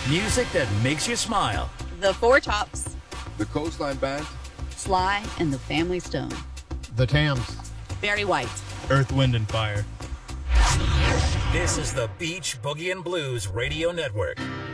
Music that makes you smile. The Four Tops. The Coastline Band. Sly and the Family Stone. The Tams. Barry White. Earth, Wind, and Fire. This is the Beach Boogie and Blues Radio Network.